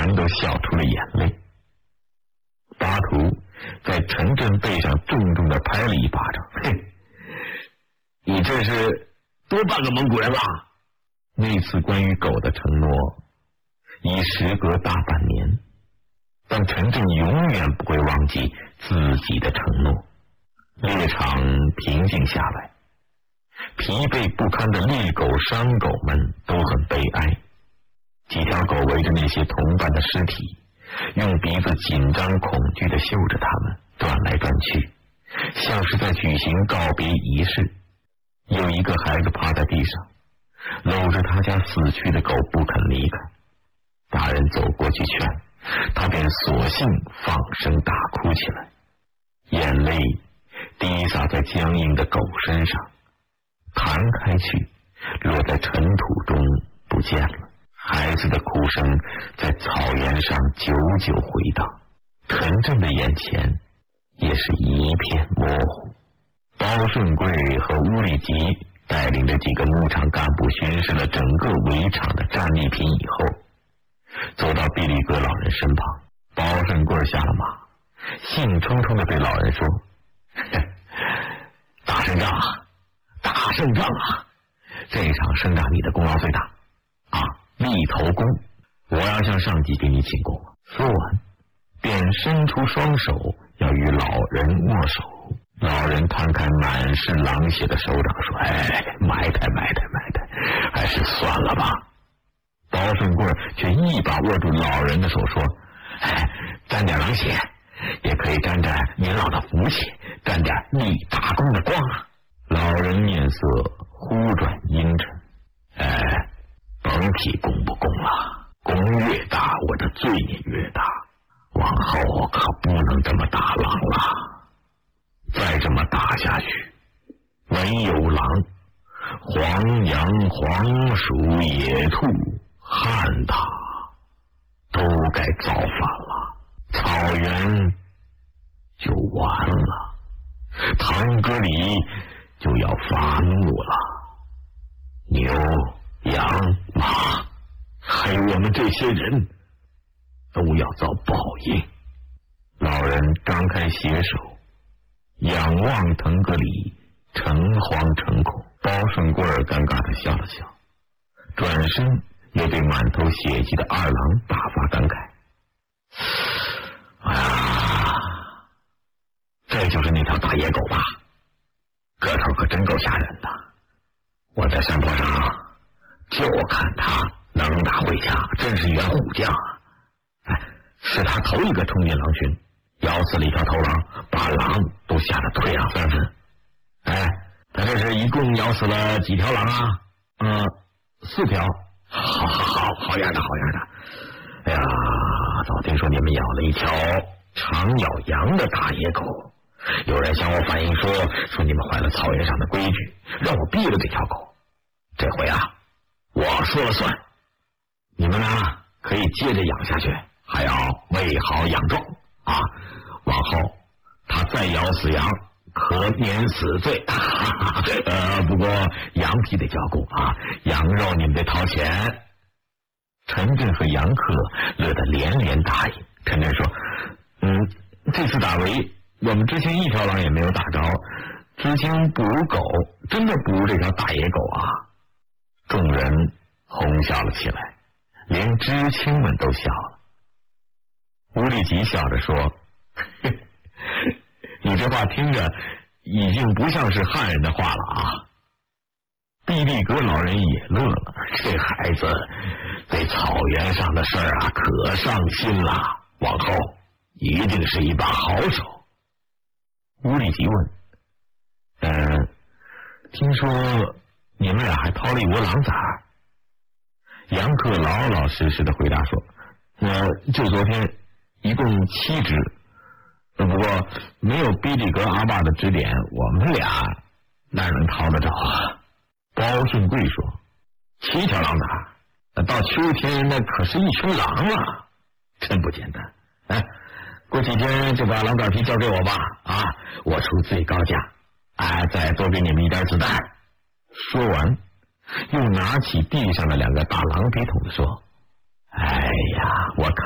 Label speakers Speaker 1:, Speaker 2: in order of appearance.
Speaker 1: 全都笑出了眼泪。巴图在陈震背上重重地拍了一巴掌，嘿，你这是多半个蒙古人了。那次关于狗的承诺已时隔大半年，但陈震永远不会忘记自己的承诺。猎场平静下来，疲惫不堪的猎狗伤狗们都很悲哀。几条狗围着那些同伴的尸体，用鼻子紧张恐惧地嗅着它们，转来转去，像是在举行告别仪式。有一个孩子趴在地上，搂着他家死去的狗不肯离开。大人走过去劝他，便索性放声大哭起来，眼泪滴洒在僵硬的狗身上，弹开去，落在尘土中不见了。孩子的哭声在草原上久久回荡，陈震的眼前也是一片模糊。包顺贵和乌里吉带领着几个牧场干部巡视了整个围场的战利品以后，走到毕力格老人身旁。包顺贵下了马，兴冲冲地对老人说：大胜仗啊，大胜仗啊！这场胜仗你的功劳最大啊，立头功，我要向上级给你请功。说完便伸出双手要与老人握手。老人摊开满是狼血的手掌说：埋汰，还是算了吧。包顺贵却一把握住老人的手说：沾点狼血也可以沾沾您老的福气，沾点立大功的光啊。老人面色忽转阴沉：甭提功不功了，功越大我的罪孽越大，往后可不能这么打狼了。再这么打下去，没有狼，黄羊、黄鼠、野兔、旱獭都该造反了，草原就完了，腾格里就要发怒了，牛、羊、马，还有我们这些人都要遭报应。老人张开斜手，仰望腾格里诚惶诚恐。包顺贵儿尴尬地笑了笑，转身又对满头血迹的二郎大发感慨：这就是那条大野狗吧？个头可真够吓人的。我在山坡上就看他能打会枪，真是员虎将啊！是他头一个冲进狼群，咬死了一条头狼，把狼都吓得退让3分。他这是一共咬死了几条狼啊？4条。好样的！早听说你们咬了一条常咬羊的大野狗，有人向我反映说你们坏了草原上的规矩，让我毙了这条狗。这回我说了算，你们可以接着养下去，还要喂好养壮啊！往后他再咬死羊，可免死罪。不过羊皮得交够啊，羊肉你们得掏钱。陈震和杨克乐得连连答应。陈震说：这次打围我们之前一条狼也没有打着，知青不如狗，真的不如这条大野狗啊！众人哄笑了起来，连知青们都笑了。乌里吉笑着说：你这话听着已经不像是汉人的话了啊！毕力格老人也乐了，这孩子对草原上的事儿可上心了，往后一定是一把好手。乌里吉问：听说你们俩还掏了一窝狼崽？杨克老老实实的回答说：就昨天一共7只，不过没有毕力格阿爸的指点，我们俩哪能掏得着啊？包顺贵说：7条狼崽，到秋天那可是一群狼了，真不简单。过几天就把狼崽皮交给我吧，我出最高价，再多给你们一点子弹。说完又拿起地上的2个大狼皮筒子说：我看